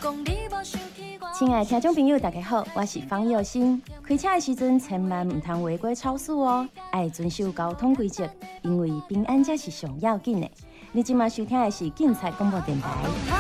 亲爱的听众朋友，大家好，我是方佑新。开车的时阵千万唔通违规超速哦，要遵守交通规则，因为平安才是上要紧的。你今麦收听的是警察广播电台。